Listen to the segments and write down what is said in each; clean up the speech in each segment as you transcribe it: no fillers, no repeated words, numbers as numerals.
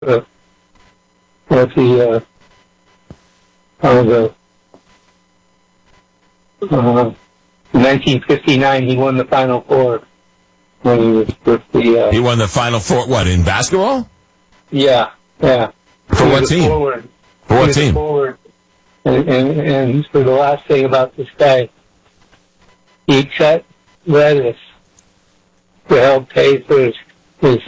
with the 1959, he won the Final Four when he was with the. He won the Final Four. What, in basketball? Yeah. For what team? Forward. For what team? Forward. And for the last thing about this guy, he cut lettuce to help pay for his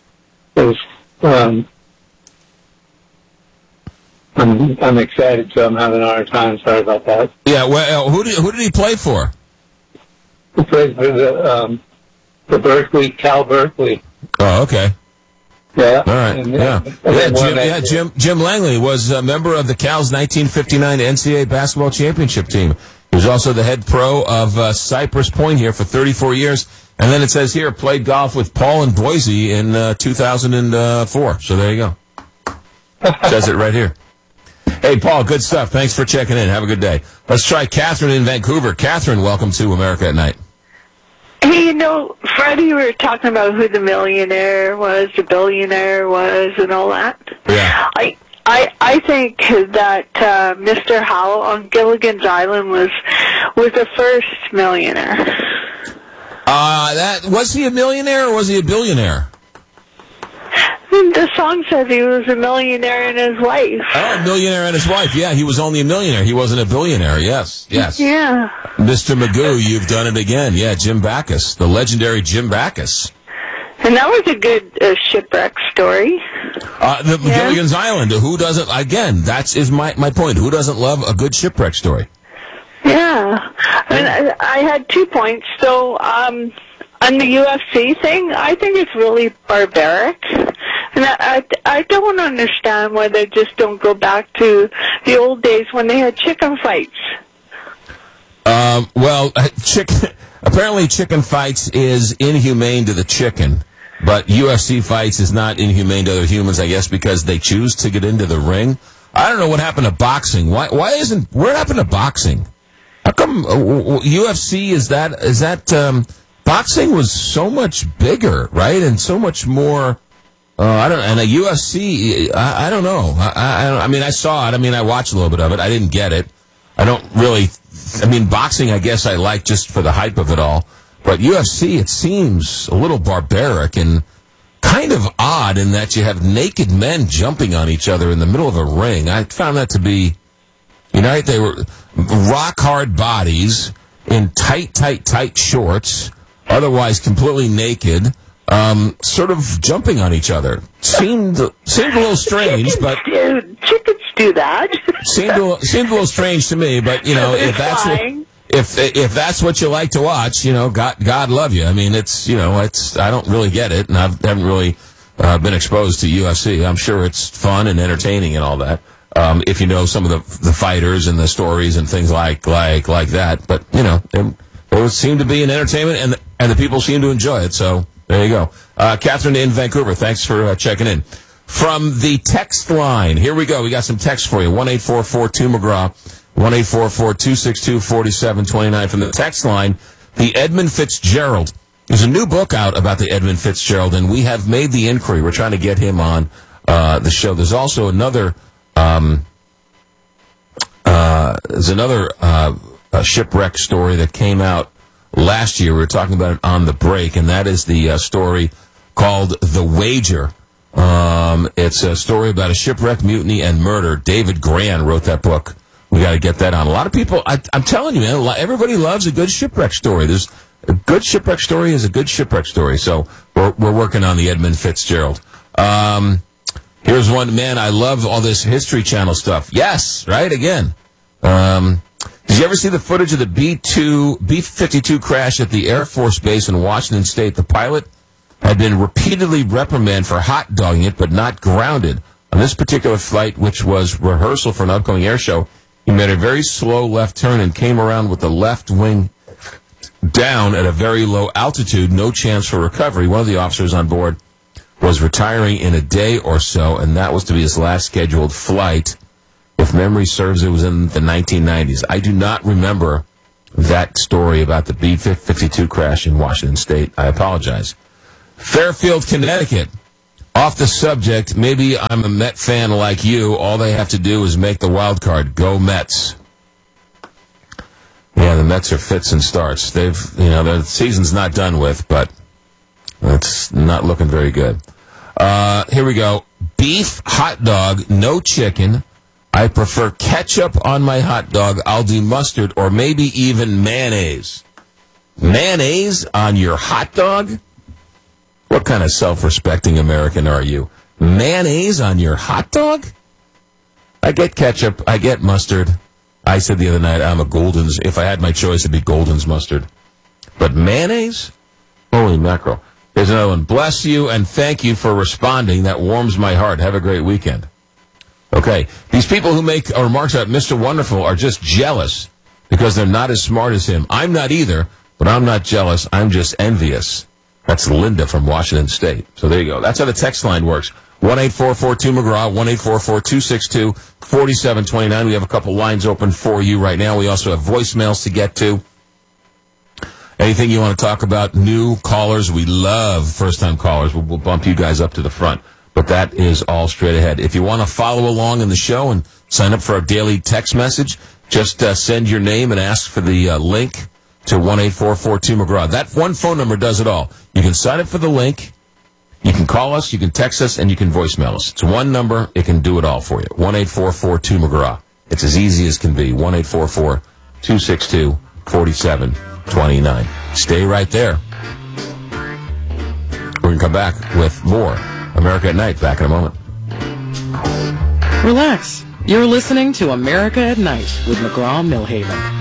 I'm excited, so I'm having a hard time. Sorry about that. Yeah, well, who did he play for? He played for the Berkeley, Cal Berkeley. Oh, okay. Yeah. All right. Jim Langley was a member of the Cal's 1959 NCAA basketball championship team. He was also the head pro of Cypress Point here for 34 years. And then it says here, played golf with Paul in Boise in 2004. So there you go. Says it right here. Hey, Paul, good stuff. Thanks for checking in. Have a good day. Let's try Catherine in Vancouver. Catherine, welcome to America at Night. Hey, Freddie, you were talking about who the millionaire was, the billionaire was, and all that. Yeah. I think that Mr. Howell on Gilligan's Island was the first millionaire. Was he a millionaire or was he a billionaire? The song says he was a millionaire and his wife. Oh, a millionaire and his wife. Yeah, he was only a millionaire. He wasn't a billionaire. Yes. Yeah. Mr. Magoo, you've done it again. Yeah, Jim Backus, the legendary Jim Backus. And that was a good shipwreck story. Gilligan's Island. Who doesn't? Again, is my point. Who doesn't love a good shipwreck story? Yeah. And I had 2 points. So, on the UFC thing, I think it's really barbaric. And I don't understand why they just don't go back to the old days when they had chicken fights. Apparently chicken fights is inhumane to the chicken, but UFC fights is not inhumane to other humans, I guess, because they choose to get into the ring. I don't know what happened to boxing. What happened to boxing? How come UFC is that boxing was so much bigger, right? And so much more, and a UFC, I don't know. I mean, I saw it. I mean, I watched a little bit of it. I didn't get it. I don't really, boxing, I guess I like just for the hype of it all. But UFC, it seems a little barbaric and kind of odd in that you have naked men jumping on each other in the middle of a ring. I found that to be, they were rock-hard bodies in tight shorts, otherwise completely naked, sort of jumping on each other. Seemed a little strange, but chickens do that. seemed a little strange to me, but if that's what you like to watch, God love you. I mean, I don't really get it, and I haven't really been exposed to UFC. I'm sure it's fun and entertaining and all that. If you know some of the fighters and the stories and things like that, but it seemed to be an entertainment, and the people seem to enjoy it. So there you go. Catherine in Vancouver, thanks for checking in. From the text line, here we go. We got some text for you. 1-844-2-McGraw, 1-844-262-4729. From the text line, the Edmund Fitzgerald. There's a new book out about the Edmund Fitzgerald, and we have made the inquiry. We're trying to get him on the show. There's also another shipwreck story that came out last year. We were talking about it on the break, and that is the story called The Wager. It's a story about a shipwreck, mutiny, and murder. David Gran wrote that book. We got to get that on. A lot of people, I'm telling you, man, everybody loves a good shipwreck story. There's a good shipwreck story is a good shipwreck story. So we're working on the Edmund Fitzgerald. Here's one, man, I love all this History Channel stuff. Yes, right, again. Did you ever see the footage of the B-52 crash at the Air Force Base in Washington State? The pilot had been repeatedly reprimanded for hot-dogging it, but not grounded. On this particular flight, which was rehearsal for an upcoming air show, he made a very slow left turn and came around with the left wing down at a very low altitude, no chance for recovery. One of the officers on board was retiring in a day or so, and that was to be his last scheduled flight. If memory serves, it was in the 1990s. I do not remember that story about the B-52 crash in Washington State. I apologize. Fairfield, Connecticut. Off the subject, maybe I'm a Met fan like you. All they have to do is make the wild card. Go Mets. Yeah, the Mets are fits and starts. Their season's not done with, but it's not looking very good. Here we go. Beef hot dog, no chicken. I prefer ketchup on my hot dog. I'll do mustard or maybe even mayonnaise. Mayonnaise on your hot dog? What kind of self-respecting American are you? Mayonnaise on your hot dog? I get ketchup. I get mustard. I said the other night, I'm a Golden's. If I had my choice, it'd be Golden's mustard. But mayonnaise? Holy mackerel. Here's another one. Bless you and thank you for responding. That warms my heart. Have a great weekend. Okay. These people who make remarks about Mr. Wonderful are just jealous because they're not as smart as him. I'm not either, but I'm not jealous. I'm just envious. That's Linda from Washington State. So there you go. That's how the text line works. 1-844-2-McGraw, 1-844-262-4729. We have a couple lines open for you right now. We also have voicemails to get to. Anything you want to talk about? New callers. We love first-time callers. We'll bump you guys up to the front. But that is all straight ahead. If you want to follow along in the show and sign up for our daily text message, just send your name and ask for the link to 1-844-2-McGraw. That one phone number does it all. You can sign up for the link. You can call us, you can text us, and you can voicemail us. It's one number. It can do it all for you. 1-844-2-McGraw. It's as easy as can be. 1-844-262-4729. Stay right there. We're going to come back with more America at Night. Back in a moment. Relax. You're listening to America at Night with McGraw Millhaven.